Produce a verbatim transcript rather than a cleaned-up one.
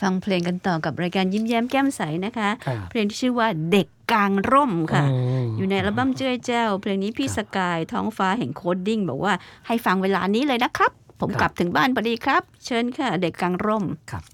ฟังเพลงกันต่อกับรายการยิ้มแย้มแก้มใสนะคะเพลงที่ชื่อว่าเด็กกลางร่มค่ะอยู่ในอัลบั้มเจ้ยแจ้วเพลงนี้พี่สกายท้องฟ้าแห่งโคดดิ้งบอกว่าให้ฟังเวลานี้เลยนะครับผมกลับถึงบ้านพอดีครับเชิญค่ะเด็กกลางร่มครับ